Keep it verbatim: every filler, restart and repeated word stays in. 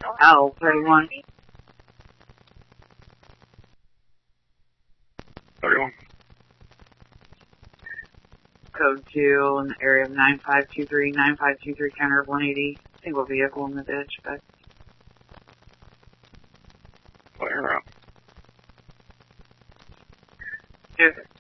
L thirty-one. thirty-one. Code two in the area of nine five two three, nine five two three, counter of one eighty. Single vehicle in the ditch, but. Flare up. Yes.